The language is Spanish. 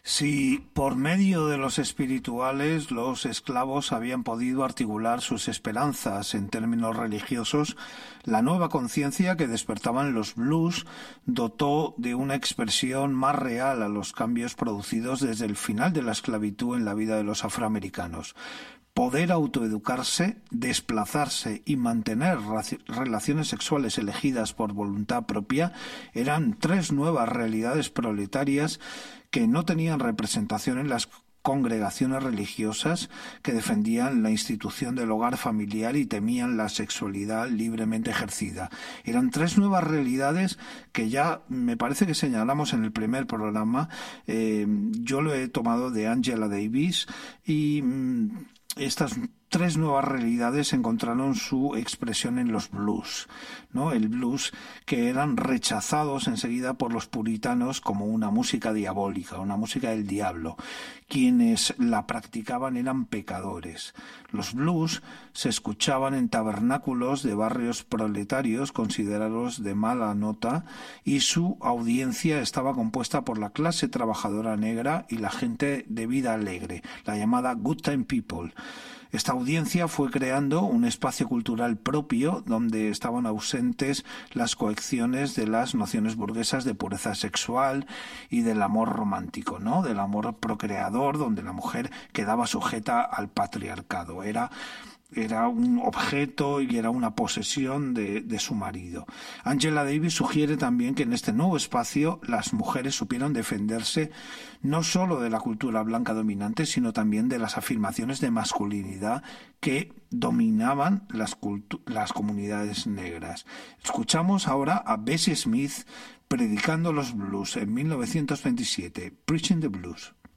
Si por medio de los espirituales los esclavos habían podido articular sus esperanzas en términos religiosos, la nueva conciencia que despertaban los blues dotó de una expresión más real a los cambios producidos desde el final de la esclavitud en la vida de los afroamericanos. Poder autoeducarse, desplazarse y mantener relaciones sexuales elegidas por voluntad propia eran tres nuevas realidades proletarias que no tenían representación en las congregaciones religiosas que defendían la institución del hogar familiar y temían la sexualidad libremente ejercida. Eran tres nuevas realidades que ya me parece que señalamos en el primer programa. Yo lo he tomado de Angela Davis y estas tres nuevas realidades encontraron su expresión en los blues, ¿no? El blues que eran rechazados enseguida por los puritanos como una música diabólica, una música del diablo. Quienes la practicaban eran pecadores. Los blues se escuchaban en tabernáculos de barrios proletarios considerados de mala nota y su audiencia estaba compuesta por la clase trabajadora negra y la gente de vida alegre, la llamada Good Time People. Esta audiencia fue creando un espacio cultural propio donde estaban ausentes las coacciones de las nociones burguesas de pureza sexual y del amor romántico, ¿no? Del amor procreador, donde la mujer quedaba sujeta al patriarcado. Era un objeto y era una posesión de su marido. Angela Davis sugiere también que en este nuevo espacio las mujeres supieron defenderse no solo de la cultura blanca dominante, sino también de las afirmaciones de masculinidad que dominaban las comunidades negras. Escuchamos ahora a Bessie Smith predicando los blues en 1927, Preaching the Blues.